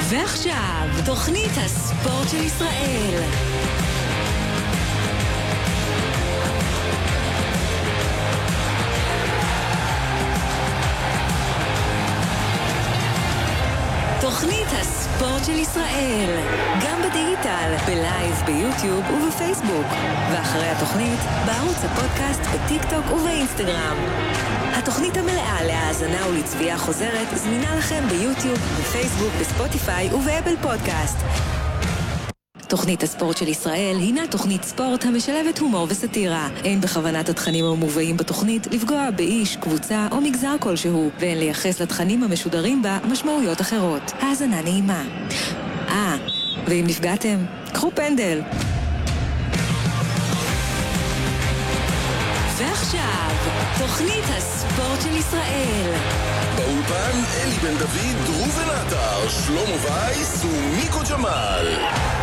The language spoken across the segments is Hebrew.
ועכשיו, תוכנית הספורט של ישראל. תוכנית הספורט של ישראל, גם בדיגיטל, בלייב, ביוטיוב ובפייסבוק, ואחרי התוכנית, בערוץ הפודקאסט, בטיק טוק ובאינסטגרם. התוכנית המלאה להאזנה ולצפייה חוזרת זמינה לכם ביוטיוב, בפייסבוק, בספוטיפיי ובאפל פודקאסט. תוכנית הספורט של ישראל הינה תוכנית ספורט המשלבת הומור וסטירה. אין בכוונת התכנים המובאים בתוכנית לפגוע באיש, קבוצה או מגזר כלשהו, ואין לייחס לתכנים המשודרים בה משמעויות אחרות. האזנה נעימה. ואם נפגעתם, קחו פנדל. ועכשיו, תוכנית הספורט של ישראל. באולפן אלי בן דוד, ראובן עטר, שלמה וייס ומיקו ג'מאל.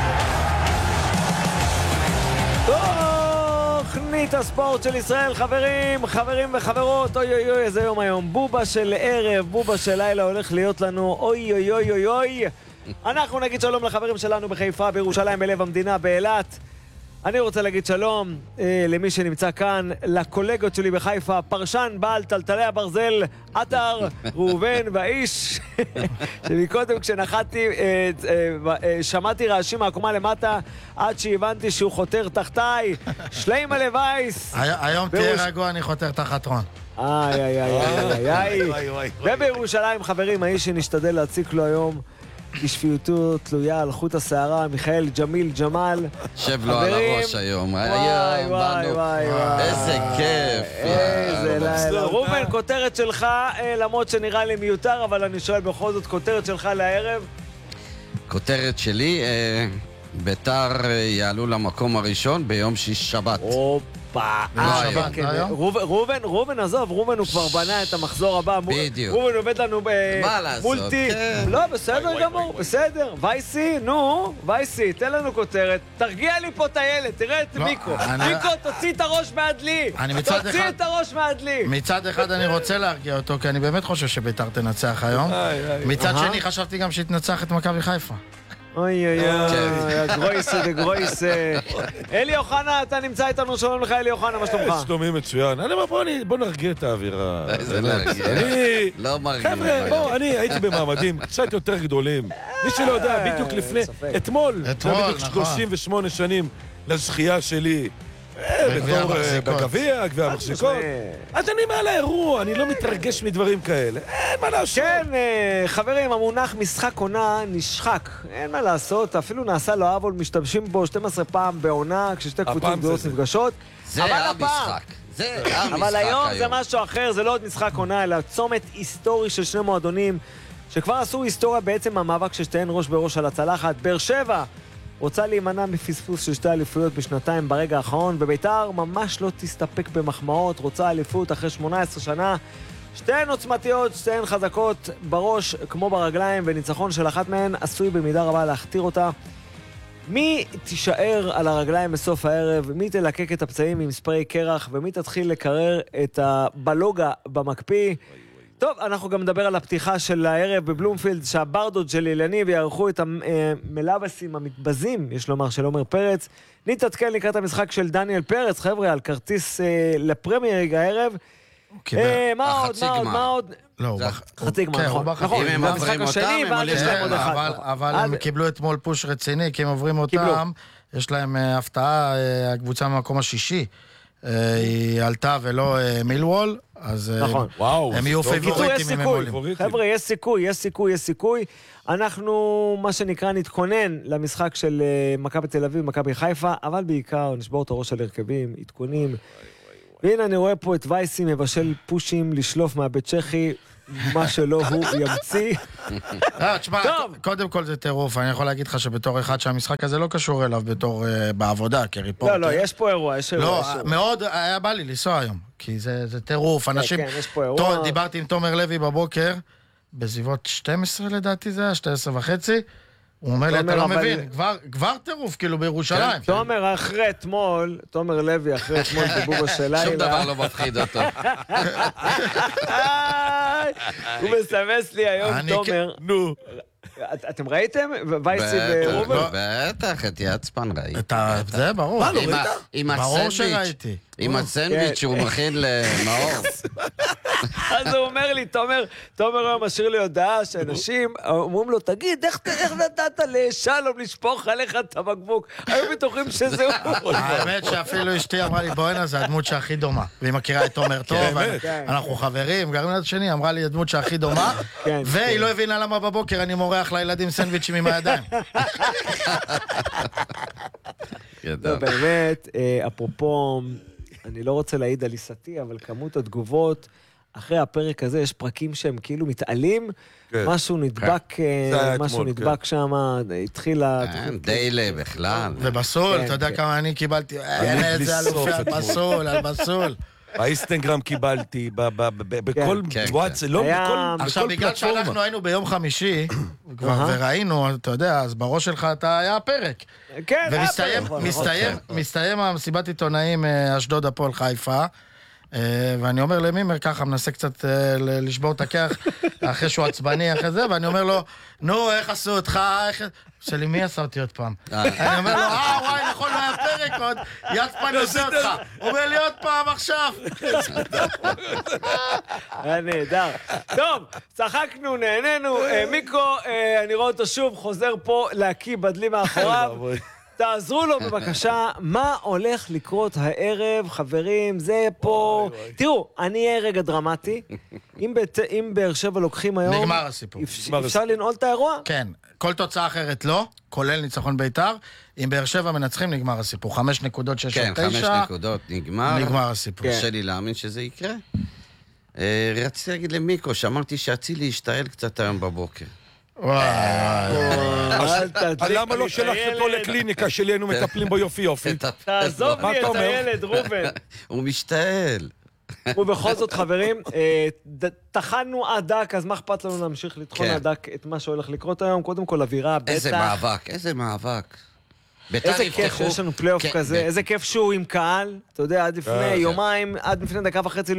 תוכנית הספורט של ישראל, חברים וחברות, אוי אוי אוי, איזה יום היום, בובה של ערב, בובה של לילה הולך להיות לנו, אוי אוי אוי אוי אוי. אנחנו נגיד שלום לחברים שלנו בחיפה, בירושלים, בלב המדינה, באילת. אני רוצה להגיד שלום למי שנמצא כאן, לקולגות שלי בחיפה, פרשן בעל טלטלי הברזל, עטר, ראובן והאיש, שמקודם כשנחתי, שמעתי רעשים מהקומה למטה, עד שהבנתי שהוא חותר תחתיי, שלמה לוייס. היום תהיה רגוע, אני חותר תחת רון. איי. ובירושלים, חברים, האיש שנשתדל להציק לו היום, בשפיותו תלויה על חוט השערה, מיכאל ג'מיל ג'מאל. שב לו על הראש היום. וואי. איזה כיף. איזה לילה. ראובן, כותרת שלך, למרות שנראה לי מיותר, אבל אני שואל בכל זאת, כותרת שלך לערב? כותרת שלי, ביתר יעלו למקום הראשון ביום שיש שבת. ראובן, עזוב, ראובן הוא כבר בנה את המחזור הבא. בדיוק. ראובן עובד לנו במולטי. לא, בסדר גמור, בסדר. וייסי, תן לנו כותרת. תרגיע לי פה את הילד, תראה את מיקו. מיקו, תוציא את הראש מהדלי. תוציא את הראש מהדלי. מצד אחד אני רוצה להרגיע אותו, כי אני באמת חושב שביתר תנצח היום. מצד שני חשבתי גם שתנצח את מכבי חיפה. אוי, גרויסה. אלי אוחנה, אתה נמצא איתנו, שלום לך אלי אוחנה, מה שלומך? שלומי מצוין. בוא נרגיע את האווירה. איזה להרגיע. לא מרגיע. חבר'ה, אני הייתי במעמדים קצת יותר גדולים. מי שלא יודע, בדיוק לפני, אתמול, בדיוק 38 שנים לזכייה שלי. בתור בגביע, גביע המחזיקות. אז אני מעל האירוע, אני לא מתרגש מדברים כאלה. אין מה לעשות. כן, חברים, המונח משחק עונה נשחק. אין מה לעשות, אפילו נעשה לו עוול, משתמשים בו 12 פעם בעונה, כששתי קבוצות גדולות נפגשות. זה המשחק. אבל היום זה משהו אחר, זה לא עוד משחק עונה, אלא צומת היסטורי של שני מועדונים, שכבר עשו היסטוריה בעצם המאבק ששתיהן ראש בראש על הצלחת. באר שבע רוצה להימנע מפספוס של שתי אליפויות בשנתיים ברגע האחרון, וביתר ממש לא תסתפק במחמאות, רוצה אליפות אחרי 18 שנה. שתיהן עוצמתיות, שתיהן חזקות בראש כמו ברגליים, וניצחון של אחת מהן עשוי במידה רבה להכתיר אותה. מי תישאר על הרגליים בסוף הערב, מי תלקק את הפצעים עם ספרי קרח, ומי תתחיל לקרר את הבלוגה במקפיא. טוב, אנחנו גם נדבר על הפתיחה של הערב בבלומפילד, שהברדות של אילניב יערכו את המלאבסים המתבזים, יש לומר, של עומר פרץ. נתעדכן לקראת המשחק של דניאל פרץ, חבר'ה, על כרטיס לפרמייר הערב. מה עוד? לא, חצי גמר, נכון. אם הם עוברים אותם, אבל הם קיבלו אתמול פוש רציני, כי הם עוברים אותם, יש להם הפתעה, הקבוצה במקום השישי. היא עלתה ולא מילוול, אז הם יהיו פייבוריטים אם הם עולים. חבר'ה, יש סיכוי. אנחנו, מה שנקרא, נתכונן למשחק של מכבי תל אביב, מכבי חיפה, אבל בעיקר נשבור את הראש על הרכבים, עדכונים. והנה אני רואה פה את וייסי מבשל פושים לשלוף מהבית צ'כי, מה שלא הוא ימציא. תשמע, קודם כל זה טירוף, אני יכול להגיד לך שבתור אחד שהמשחק הזה לא קשור אליו בתור בעבודה, כריפורטר. לא, יש פה אירוע, לא, מאוד היה בא לי לנסוע היום, כי זה טירוף, אנשים... כן, יש פה אירוע. דיברתי עם תומר לוי בבוקר, בסביבות 12 לדעתי זה היה, 12 וחצי, הוא אומר לי, אתה לא מבין, כבר טירוף, כאילו בירושלים. תומר אחרי אתמול, תומר לוי אחרי אתמול בבובה של לילה. שום דבר לא מפחיד אותו. הוא מסמס לי היום, תומר. אתם ראיתם? וייסי ורובר? בטח, את יצפן ראיתי. זה ברור. מה, לא ראית? ברור שראיתי. עם הסנדוויץ' שהוא מכין למאור. אז הוא אומר לי, תומר היום משאיר לי הודעה שאנשים אומרים לו, תגיד, איך נתת לשלום לשפוך עליך את הבקבוק? היו בטוחים שזהו. האמת שאפילו אשתי אמרה לי, בואנה, זה הדמות שהכי דומה. והיא מכירה את תומר טוב, אנחנו חברים, גרים ליד שני, אמרה לי, הדמות שהכי דומה, והיא לא הבינה למה בבוקר אני מורח לילדים סנדוויצ'ים עם הידיים. באמת, אפרופו, אני לא רוצה להעיד על עיסתי, אבל כמות התגובות, אחרי הפרק הזה יש פרקים שהם כאילו מתעלים, משהו נדבק שם, התחילה... דיילה בכלל. ובסול, אתה יודע כמה אני קיבלתי, איזה אלופי על בסול. באינסטגרם קיבלתי, בכל וואטסאפ, לא בכל פלטפורמה. עכשיו, בגלל שאנחנו היינו ביום חמישי, וראינו, אתה יודע, אז בראש שלך היה הפרק. כן, ומסתיים המסיבת עיתונאים אשדוד הפועל חיפה, ואני אומר למימר ככה, מנסה קצת לשבור את הכח אחרי שהוא עצבני אחרי זה, ואני אומר לו, נו, איך עשו אותך? שלי, מי עשה אותי עוד פעם? אני אומר לו, וואי, נכון, לא היה פרק עוד, יצפן עושה אותך. הוא אומר לי עוד פעם עכשיו. נהדר. טוב, צחקנו, נהנינו. מיקו, אני רואה אותו שוב, חוזר פה להקיא בדלי מאחוריו. תעזרו לו בבקשה, מה הולך לקרות הערב, חברים, זה פה... תראו, אני אהיה רגע דרמטי, אם באר שבע לוקחים היום... נגמר הסיפור. אפשר לנעול את האירוע? כן, כל תוצאה אחרת לא, כולל ניצחון ביתר, אם באר שבע מנצחים נגמר הסיפור, 5 נקודות, 6 כן, 9. 5 נקודות, נגמר הסיפור. קשה לי להאמין שזה יקרה. רציתי להגיד למיקו, שאמרתי שאצילי ישתעל קצת היום בבוקר. למה לא שלחת אותו לקליניקה שלנו מטפלים בו יופי יופי? תעזוב לי את הילד, רובן. הוא משתעל. ובכל זאת, חברים, תחנו עד דק, אז מה אכפת לנו להמשיך לטחון עד דק את מה שהולך לקרות היום? קודם כל, אווירה, בטח. איזה מאבק. איזה כיף שיש לנו פלייאוף כזה, איזה כיף שהוא עם קהל, אתה יודע, עד לפני יומיים, עד לפני דקה וחצי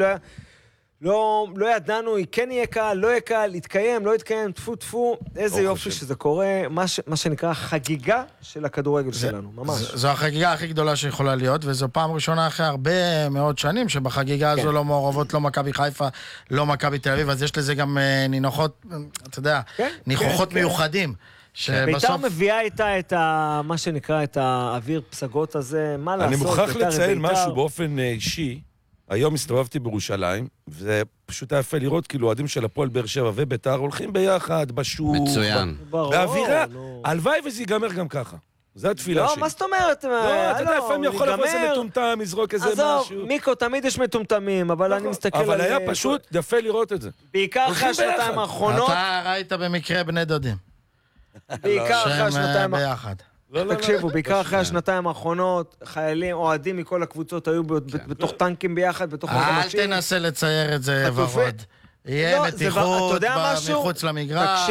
לא ידענו, כן יהיה קהל, לא יהיה קהל, יתקיים, לא יתקיים, טפו, איזה יופי שזה קורה, מה שנקרא חגיגה של הכדורגל שלנו, ממש. זו החגיגה הכי גדולה שיכולה להיות, וזו פעם ראשונה אחרי הרבה מאוד שנים, שבחגיגה הזו לא מעורבות, לא מכבי חיפה, לא מכבי תל אביב, אז יש לזה גם ניחוחות, אתה יודע, ניחוחות מיוחדים. ביתר מביאה איתה את מה שנקרא, את האוויר פסגות הזה, מה לעשות? אני מוכרח לציין משהו באופן אישי, היום הסתובבתי בירושלים, וזה פשוט היה יפה לראות, כאילו, אוהדים של הפועל באר שבע וביתר הולכים ביחד, בשוק. מצוין. באווירה. הלוואי וזה ייגמר גם ככה. זו התפילה שלי. לא, מה זאת אומרת? לא, אתה יודע, לפעמים יכול לבוא איזה מטומטם, יזרוק איזה משהו. עזוב, מיקו, תמיד יש מטומטמים, אבל אני מסתכל על... אבל היה פשוט יפה לראות את זה. בעיקר אחרי השנתיים האחרונות... אתה ראית במקרה בני דודים. בעיקר אחרי השנתיים... שהם ביחד. תקשיבו, בעיקר אחרי השנתיים האחרונות, חיילים, אוהדים מכל הקבוצות היו בתוך טנקים ביחד, בתוך אנשים. אל תנסה לצייר את זה ורוד. יהיה מתיחות מחוץ למגרש.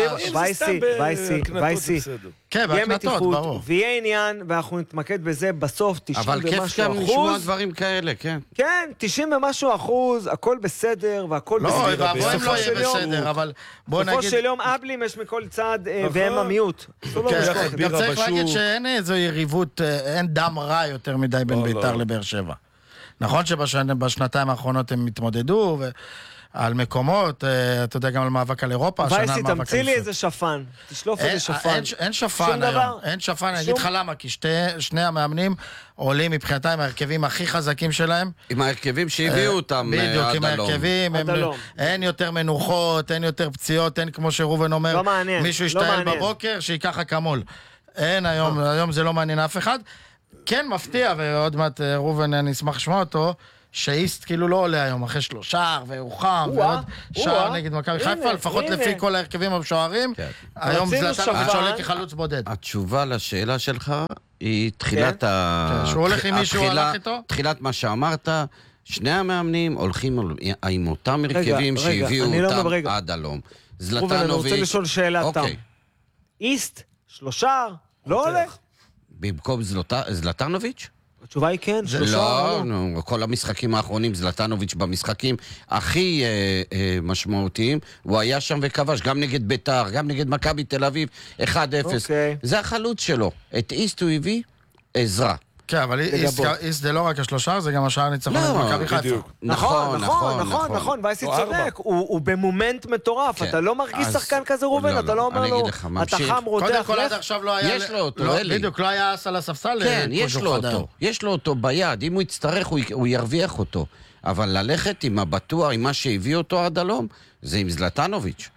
וייסי, יהיה מתיחות, ויהיה עניין, ואנחנו נתמקד בזה בסוף, 90 ומשהו אחוז. אבל כיף גם לשמוע דברים כאלה, כן. כן, 90 ומשהו אחוז, הכל בסדר, והכל בסדר. לא, והבואים לא יהיה בסדר, אבל בוא נגיד... בסופו של יום אבלים יש מכל צד, והם המיעוט. גם צריך להגיד שאין איזו יריבות, אין דם רע יותר מדי בין ביתר לבאר שבע. נכון שבשנתיים האחרונות הם התמודדו, על מקומות, אתה יודע גם על מאבק על אירופה. וייסי, תמציא לי איזה שפן. תשלוף איזה שפן. אין שפן היום. אין שפן, אני אגיד לך למה, כי שני המאמנים עולים מבחינתם עם ההרכבים הכי חזקים שלהם. עם ההרכבים שהביאו אותם עד הלום. בדיוק, עם ההרכבים. אין יותר מנוחות, אין יותר פציעות, אין כמו שרובן אומר, מישהו ישתעל בבוקר, שיקח אקמול. אין היום זה לא מעניין אף אחד. כן מפתיע, ועוד מעט רובן אני אשמח לשמוע אותו, שאיסט כאילו לא עולה היום, אחרי 3 שער, והוא חם, ועוד שער נגד מכבי חיפה, לפחות לפי כל ההרכבים המשוערים, היום זלטנוביץ' עולה כחלוץ בודד. התשובה לשאלה שלך היא תחילת שהוא הולך עם מישהו הלך איתו? תחילת מה שאמרת, שני המאמנים הולכים עם אותם הרכבים שהביאו אותם עד הלום. זלטנוביץ'. אני רוצה לשאול שאלה תם. איסט, 3 שער, לא הולך? במקום זלטנוביץ'? התשובה היא כן, לא, כל המשחקים האחרונים, זלטנוביץ' במשחקים הכי משמעותיים, הוא היה שם וכבש, גם נגד ביתר, גם נגד מכבי תל אביב, 1-0. זה החלוץ שלו. את איסט הוא הביא עזרה. כן, אבל איסט זה לא רק השלושה, זה גם השער ניצחון במכבי חיפה. נכון, וייסי צודק, הוא במומנט מטורף, אתה לא מרגיש שחקן כזה ראובן, אתה לא אומר לו, אתה חם רותח. קודם כל עד עכשיו לא היה... יש לו אותו, אלי. בדיוק, לא היה אס על הספסל. כן, יש לו אותו ביד, אם הוא יצטרך הוא ירוויח אותו, אבל ללכת עם הבטוח, עם מה שהביא אותו עד הלום, זה עם זלטנוביץ'.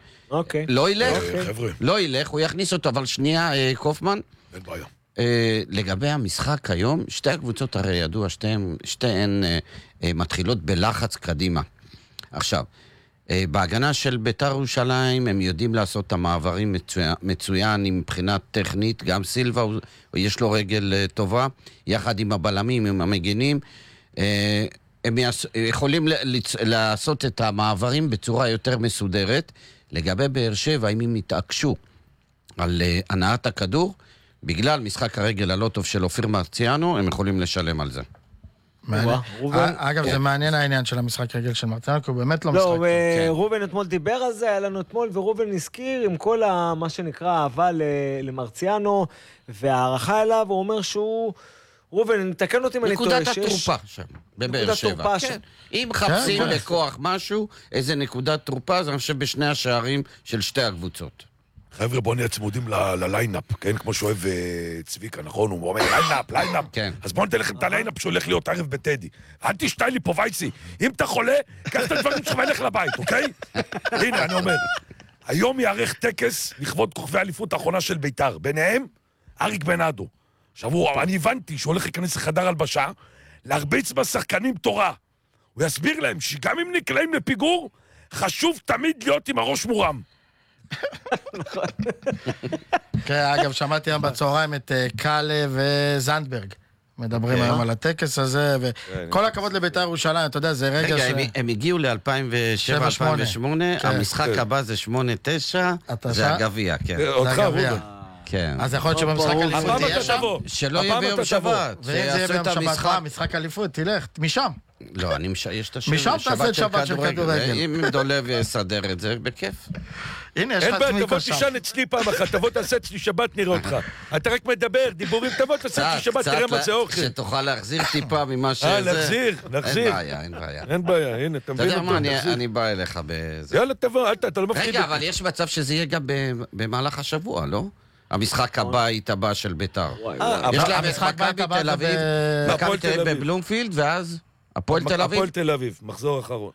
לא ילך, הוא יכניס אותו, אבל שנייה, קופמן. אין בעיה. לגבי המשחק היום, שתי הקבוצות הרי ידוע, שתיהן מתחילות בלחץ קדימה. עכשיו, בהגנה של בית"ר ירושלים, הם יודעים לעשות את המעברים מצוין מבחינת טכנית, גם סילבה, יש לו רגל טובה, יחד עם הבלמים, עם המגנים, הם יכולים לעשות את המעברים בצורה יותר מסודרת. לגבי באר שבע, אם הם יתעקשו על הנעת הכדור, בגלל משחק הרגל הלא טוב של אופיר מרציאנו, הם יכולים לשלם על זה. אגב, זה מעניין העניין של המשחק רגל של מרציאנו, כי הוא באמת לא משחק טוב. רובן אתמול דיבר על זה, היה לנו אתמול, ורובן הזכיר עם כל מה שנקרא אהבה למרציאנו, והערכה אליו, הוא אומר שהוא... רובן, נתקן אותי אם אני טועה שיש... נקודת התרופה שם, בבאר שבע. אם חפשים בכוח משהו, איזה נקודת תרופה, אז אני חושב בשני השערים של שתי הקבוצות. חבר'ה, בואו נהיה צמודים לליינאפ, כן? כמו שאוהב צביקה, נכון? הוא אומר, ליינאפ. אז בואו ניתן לכם את הליינאפ שהולך להיות ערב בטדי. אל תשתאי לי פה, וייסי. אם אתה חולה, קח את הדברים שלך ולך לבית, אוקיי? הנה, אני אומר. היום יערך טקס לכבוד כוכבי האליפות האחרונה של בית"ר. ביניהם, אריק בנאדו. עכשיו, אני הבנתי שהוא הולך להיכנס לחדר הלבשה, להרביץ בשחקנים תורה. הוא יסביר להם שגם אם נקלעים לפיגור, חשוב תמיד להיות עם הראש מורם. כן, אגב, שמעתי היום בצהריים את קאלה וזנדברג. מדברים היום על הטקס הזה, וכל הכבוד לבית"ר ירושלים, אתה יודע, זה רגע ש... רגע, הם הגיעו ל-2007-2008, המשחק הבא זה 8-9, זה הגביע, כן. אותך, רובן. כן. אז יכול להיות שבמשחק אליפות תהיה שם? שלא יהיה ביום שבת. ואם זה יהיה ביום שבת, משחק אליפות, תלך, משם. לא, יש את השם משם תעשה את שבת של כדורגל. אם דולב יסדר את זה, בכיף. הנה, יש לך אין בעיה, תבוא תישן אצלי פעם אחת, תבוא תעשה אצלי שבת, נראה אותך. אתה רק מדבר, דיבורים, תבוא תעשה אצלי שבת, תראה מה זה אוכל. שתוכל להחזיר טיפה ממה שזה. נחזיר. אין בעיה. אין בעיה, הנה, אתה מבין אותו. אתה יודע מה, אני בא אליך בזה. יאללה, תבוא, אתה לא מפחיד. רגע, אבל יש מצב שזה יהיה גם במהלך השבוע, לא? המשחק הבית הבא של בית"ר. יש להם מכבי תל אביב, מכבי תל אביב בבלומפילד, ואז הפועל תל אביב. הפועל תל אביב, מחזור אחרון.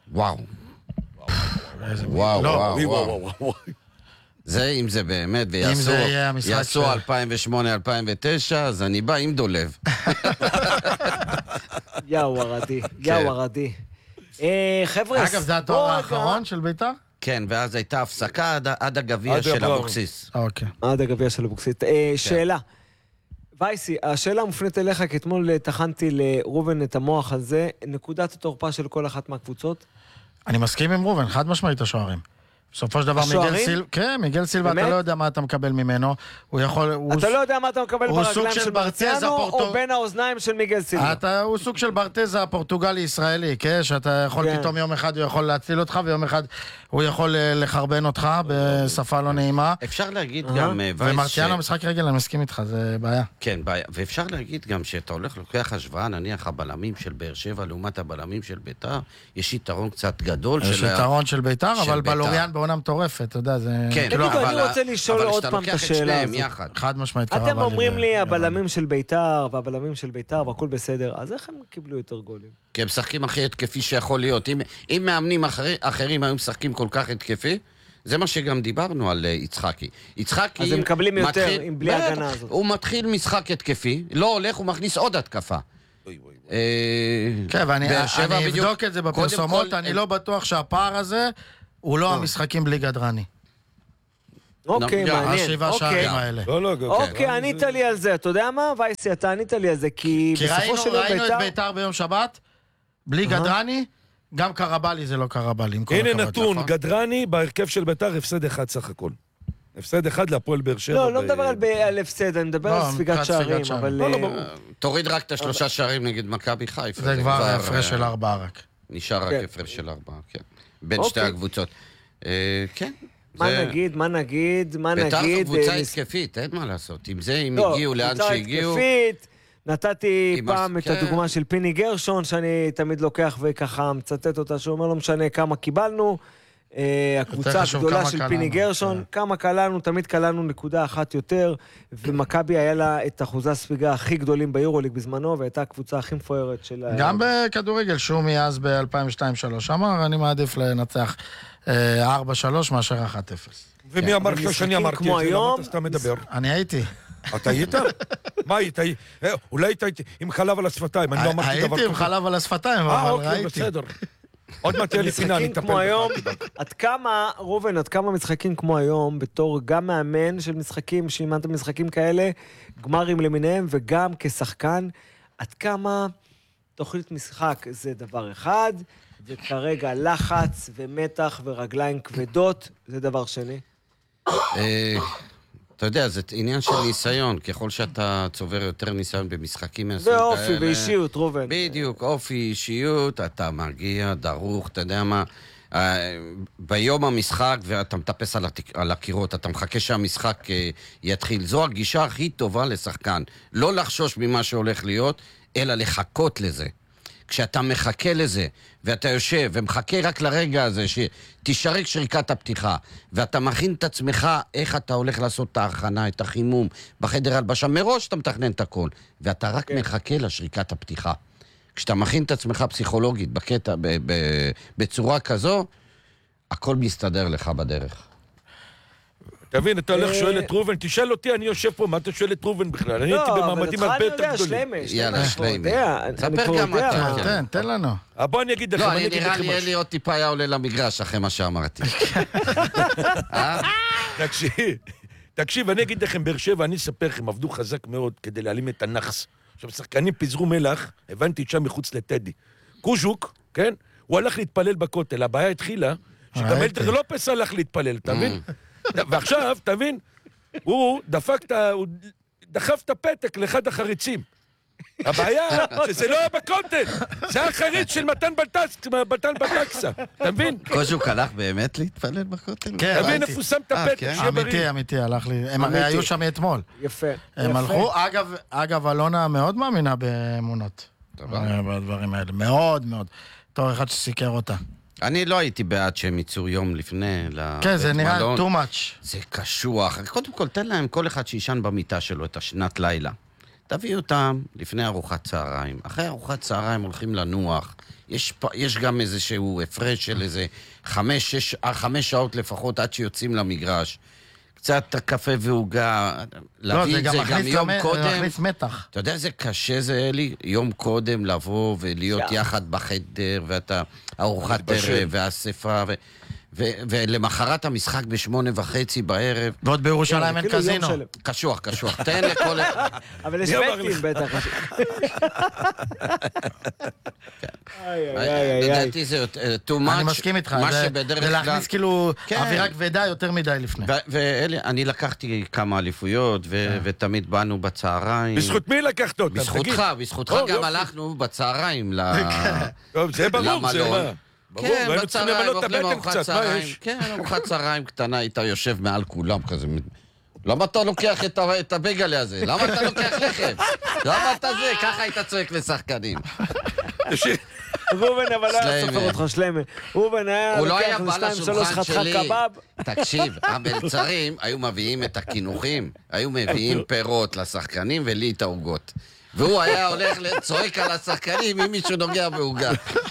וואו. זה, אם זה באמת, ויעשו 2008-2009, אז אני בא עם דולב. יאו הרדי. חבר'ה, אגב, זה התואר האחרון של בית"ר? כן, ואז הייתה הפסקה עד הגביע של אבוקסיס. אוקיי. עד הגביע של אבוקסיס. שאלה. וייסי, השאלה מופנית אליך, כי אתמול תחנתי לרובן את המוח על זה, נקודת התורפה של כל אחת מהקבוצות? אני מסכים עם רובן, חד משמעית השוערים. בסופו של דבר מיגל סילבה, אתה לא יודע מה אתה מקבל ממנו. אתה לא יודע מה אתה מקבל ברגליים של מרציאנו, או בין האוזניים של מיגל סילבה. הוא סוג של ברטזה הפורטוגלי-ישראלי, שאתה יכול פתאום יום אחד הוא יכול להציל אותך, ויום אחד הוא יכול לחרבן אותך בשפה לא נעימה. אפשר להגיד גם... ומרציאנו משחק רגל, אני מסכים איתך, זה בעיה. כן, בעיה. ואפשר להגיד גם שאתה הולך לוקח השוואה, נניח הבלמים של באר שבע לעומת הבלמים של בית"ר, יש יתרון קצת גדול יש יתרון של בית"ר, אבל בלוריאן בעונה מטורפת, אתה יודע, זה... כן, אני רוצה לשאול עוד פעם את השאלה הזאת. חד משמעית. אתם אומרים לי, הבלמים של בית"ר, והבלמים של בית"ר, והכל בסדר, אז איך הם קיבלו יותר גולים? כי הם משחקים הכי התקפי שיכול להיות. אם מאמנים אחרים היו משחקים כל כך התקפי, זה מה שגם דיברנו על יצחקי. יצחקי... אז הם מקבלים יותר, עם בלי ההגנה הזאת. הוא מתחיל משחק התקפי, לא הולך, הוא מכניס עוד התקפה. כן, ואני אבדוק את זה בפרסומות, אני לא בטוח שהפער הזה הוא לא המשחקים בלי גדרני. אוקיי, מעניין. אוקיי, ענית לי על זה. אתה יודע מה, וייסי, אתה ענית לי על זה, כי בסופו של ראינו את בית"ר ביום שבת, בלי גדרני, גם קרבלי זה לא קרבלי. הנה נתון, גדרני בהרכב של בית"ר הפסד אחד סך הכל. הפסד אחד להפועל באר שבע. לא מדבר על הפסד, אני מדבר על ספיגת שערים, אבל... תוריד רק את 3 שערים נגד מכבי חיפה. זה כבר הפרש של 4 רק. נשאר רק הפרש של 4, כן. בין שתי הקבוצות. כן. מה נגיד? בית"ר זו קבוצה התקפית, אין מה לעשות. עם זה, אם הגיעו לאן שהגיעו... קבוצה התקפית, נתתי פעם את הדוגמה של פיני גרשון, שאני תמיד לוקח וככה מצטט אותה, שאומר לא משנה כמה קיבלנו, הקבוצה הגדולה של פיני גרשון, כמה קלענו, תמיד קלענו נקודה אחת יותר, ומכבי היה לה את אחוזי הספיגה הכי גדולים ביורוליג בזמנו, והייתה הקבוצה הכי מפוארת של... גם בכדורגל, שומי אז ב-2002-2003 אמר, אני מעדיף לנצח 4-3 מאשר 1-0. ומי אמר שאני אמרתי את זה? למה אתה סתם מדבר? אני הייתי. אתה היית? מה היית? אולי היית עם חלב על השפתיים, אני לא אמרתי דבר כזה. הייתי עם חלב על השפתיים, אבל ראיתי. בסדר. עוד מעט תהיה לי פינה, אני אטפל בך. עד כמה, רובן, עד כמה משחקים כמו היום, בתור גם מאמן של משחקים, שאימנת משחקים כאלה, גמרים למיניהם, וגם כשחקן, עד כמה תוכנית משחק זה דבר אחד, וכרגע לחץ ומתח ורגליים כבדות, זה דבר שני? אתה יודע, זה עניין של ניסיון, ככל שאתה צובר יותר ניסיון במשחקים מהסוג כאלה. ואופי ואישיות, רובן. בדיוק, אופי, אישיות, אתה מגיע, דרוך, אתה יודע מה, ביום המשחק, ואתה מטפס על הקירות, אתה מחכה שהמשחק יתחיל. זו הגישה הכי טובה לשחקן. לא לחשוש ממה שהולך להיות, אלא לחכות לזה. כשאתה מחכה לזה, ואתה יושב ומחכה רק לרגע הזה, שתשרק שריקת הפתיחה, ואתה מכין את עצמך איך אתה הולך לעשות את ההכנה, את החימום, בחדר הלבשה, מראש אתה מתכנן את הכל, ואתה רק מחכה לשריקת הפתיחה. כשאתה מכין את עצמך פסיכולוגית, בקטע, בצורה כזו, הכל מסתדר לך בדרך. תבין, אתה הולך שואל את רובן, תשאל אותי, אני יושב פה, מה אתה שואל את רובן בכלל? אני הייתי במעמדים הרבה יותר גדולים. יאללה, שלמי. ספר גם אתה. תן לנו. בוא אני אגיד לכם, לא, אני נראה לי אין לי עוד טיפה היה עולה למגרש אחרי מה שאמרתי. תקשיב, אני אגיד לכם, באר שבע, אני אספר לכם, עבדו חזק מאוד כדי להעלים את הנחס. עכשיו, שחקנים פיזרו מלח, הבנתי את שם מחוץ לטדי. קוז'וק, כן? הוא הלך להתפלל בכותל, הבעיה התחילה, שגם אלתר לופס הלך להתפלל, אתה מבין? ועכשיו, תבין, הוא דחף את הפתק לאחד החריצים. הבעיה שזה לא היה בקונטנט, זה היה חריץ של מתן בלטקסה, אתה מבין? קוז'וק הלך באמת להתפלל בכותל? כן, תבין איפה הוא שם את הפתק, שיהיה בריא. אמיתי, הלך לי, הם הרי היו שם אתמול. יפה. הם הלכו, אגב, אלונה מאוד מאמינה באמונות. בדברים האלה, מאוד מאוד. תור אחד שסיקר אותה. אני לא הייתי בעד שהם ייצאו יום לפני כן, זה נראה too much. זה קשוח. קודם כל, תן להם כל אחד שישן במיטה שלו את השנת לילה. תביאו אותם לפני ארוחת צהריים. אחרי ארוחת צהריים הולכים לנוח. יש גם איזשהו הפרש של איזה 5 שעות לפחות עד שיוצאים למגרש. קצת קפה והוגה, להביא את זה גם יום קודם. זה מכניס מתח. אתה יודע, זה קשה זה, אלי, יום קודם לבוא ולהיות יחד בחדר, ואתה ארוחת ערב והאספה, ולמחרת המשחק ב8:30 בערב. ועוד בירושלים אין קזינו. קשוח, תן לכל... אבל יש בטים בטח. לדעתי זה too much. אני מסכים איתך, זה להכניס כאילו אווירה כבדה יותר מדי לפני. ואלי, אני לקחתי כמה אליפויות, ותמיד באנו בצהריים. בזכות מי לקחת אותם? בזכותך גם הלכנו בצהריים זה ברור, זה מה? כן, בצהריים אוכלים ארוחת צהריים. כן, ארוחת צהריים קטנה, היית יושב מעל כולם כזה. למה אתה לוקח את הבגלה הזה? למה אתה לוקח לחם? למה אתה זה? ככה היית צועק לשחקנים. רובן, אבל לא היה סופר אותך שלמה. רובן היה לוקח ל2-3 חתיכת קבב. תקשיב, המלצרים היו מביאים את הכינוחים, היו מביאים פירות לשחקנים ולי את העוגות. והוא היה הולך לצועק על השחקנים אם מישהו נוגע בעוגה.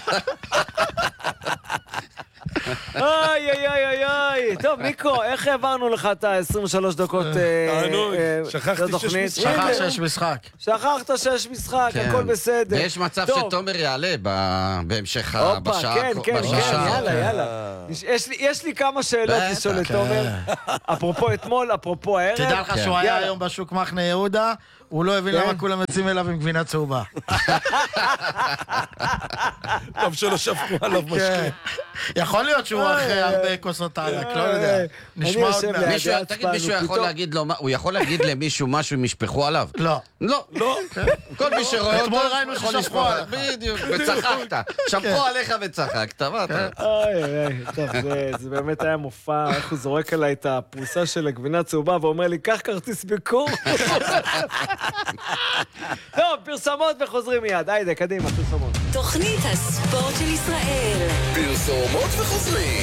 איי. טוב, מיקו, איך העברנו לך את ה-23 דקות שכחתי 6 משחק. שכח 6 משחק. שכחת 6 משחק, הכל בסדר. ויש מצב שתומר יעלה בהמשך בשעה. כן, יאללה. יש לי כמה שאלות לשאול את תומר. אפרופו אתמול, אפרופו הערב. תדע לך שהוא היה היום בשוק מחנה יהודה, הוא לא הבין למה כולם יוצאים אליו עם גבינה צהובה. טוב שלא שפכו עליו משקה. יכול להיות שהוא אחרי הרבה כוסות ענק, לא יודע. נשמע עוד מעט. תגיד, מישהו יכול להגיד לו, הוא יכול להגיד למישהו משהו אם ישפכו עליו? לא. לא. כל מי שרואה אותו יכול לשפוך עליך. בדיוק, וצחקת. שפכו עליך וצחקת, מה אתה? טוב, זה באמת היה מופע, איך הוא זורק עליי את הפרוסה של הגבינה צהובה ואומר לי, קח כרטיס ביקור. טוב, פרסומות וחוזרים מיד. היידה, קדימה, פרסומות. תוכנית הספורט של ישראל. פרסומות וחוזרים.